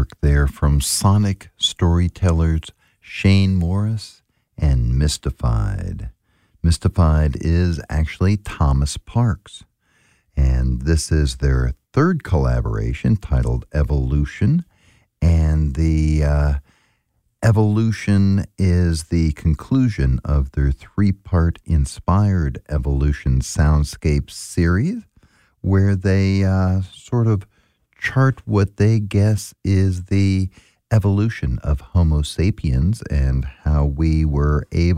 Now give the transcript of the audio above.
work there from Sonic Storytellers Shane Morris and Mystified. Mystified is actually Thomas Parks, and this is their third collaboration titled Evolution, and the Evolution is the conclusion of their three-part Inspired Evolution Soundscapes series, where they sort of chart what they guess is the evolution of Homo sapiens and how we were able